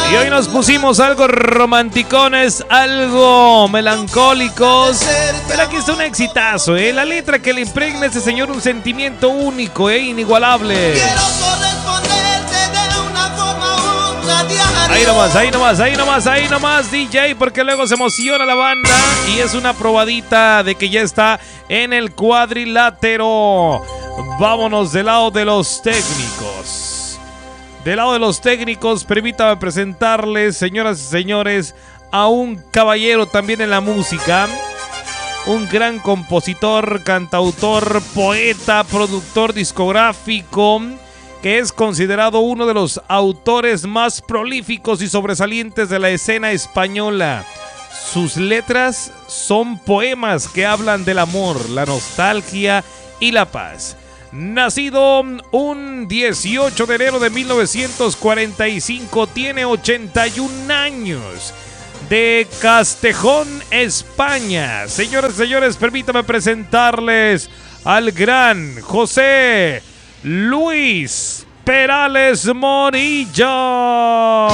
Y hoy nos pusimos algo romanticones, algo melancólicos. Pero aquí está un exitazo, La letra que le impregna a ese señor un sentimiento único, inigualable. Quiero corresponderte de una forma ultra diaria. Ahí nomás, DJ, porque luego se emociona la banda y es una probadita de que ya está en el cuadrilátero. Vámonos del lado de los técnicos. Del lado de los técnicos, permítame presentarles, señoras y señores, a un caballero también en la música. Un gran compositor, cantautor, poeta, productor discográfico, que es considerado uno de los autores más prolíficos y sobresalientes de la escena española. Sus letras son poemas que hablan del amor, la nostalgia y la paz. Nacido un 18 de enero de 1945, tiene 81 años. De Castejón, España. Señoras y señores, permítame presentarles al gran José Luis Perales Morillo.